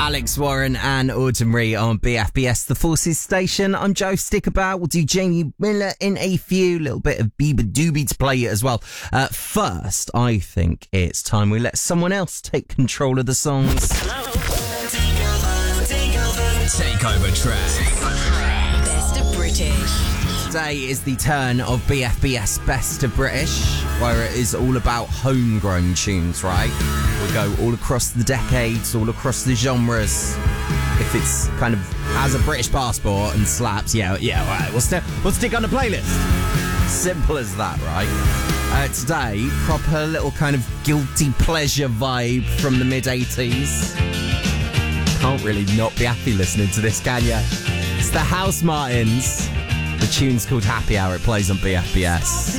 Alex Warren and Ordinary on BFBS, the Forces station. I'm Joe Stickabout. We'll do Jamie Miller in a few, little bit of Bieber Doobie to play it as well. First, I think it's time we let someone else take control of the songs. Takeover track. Best of British. Today is the turn of BFBS Best of British, where it is all about homegrown tunes, right? We go all across the decades, all across the genres. If it's kind of has a British passport and slaps, yeah, all right, we'll stick on the playlist. Simple as that, right? Today, proper little kind of guilty pleasure vibe from the mid-80s. Can't really not be happy listening to this, can ya? It's the House Martins. The tune's called Happy Hour. It plays on BFBS.